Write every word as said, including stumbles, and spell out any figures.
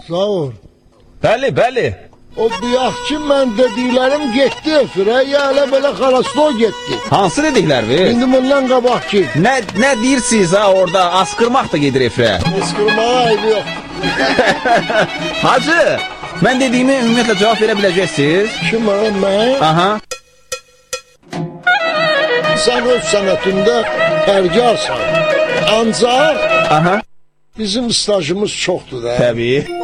Sağ ol. Bəli, bəli. O bıyaq ki, mən dediklərim getdi efirə, ya elə belə xarastol getdi. Hansı dedikləriniz? İndi bundan qabaq ki. Nə, nə deyirsiniz ha orada? Askırmaq da gedir efirə. Askırmağa ayıbı yox. Hacı, mən dediyimi ümumiyyətlə cavab verə biləcəksiniz? Kim o, mən? Aha. Sən öz sənətində hərgarsan. Ancaq Aha. bizim stajımız çoxdur da. Təbii.